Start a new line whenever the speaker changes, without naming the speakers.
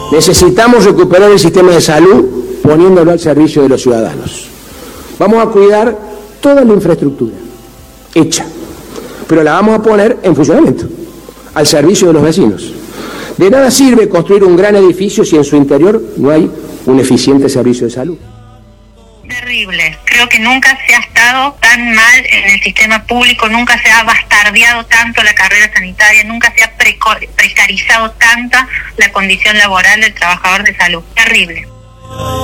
Necesitamos recuperar el sistema de salud poniéndolo al servicio de los ciudadanos. Vamos a cuidar toda la infraestructura hecha, pero la vamos a poner en funcionamiento, al servicio de los vecinos. De nada sirve construir un gran edificio si en su interior no hay un eficiente servicio de salud.
Terrible. Creo que nunca se ha estado tan mal en el sistema público, nunca se ha bastardeado tanto la carrera sanitaria, nunca se ha precarizado tanta la condición laboral del trabajador de salud. Terrible.